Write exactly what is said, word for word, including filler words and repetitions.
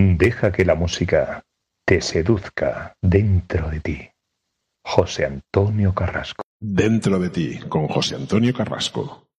Deja que la música te seduzca dentro de ti. José Antonio Carrasco. Dentro de ti, con José Antonio Carrasco.